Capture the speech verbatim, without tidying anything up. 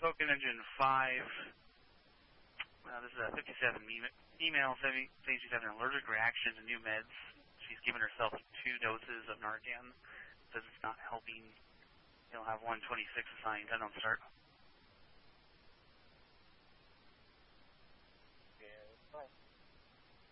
Spoken Engine five. Well, this is a fifty-seven e- email saying she's having an allergic reaction to new meds. She's given herself two doses of Narcan. Says it's not helping. He'll have one twenty-six assigned. I don't start.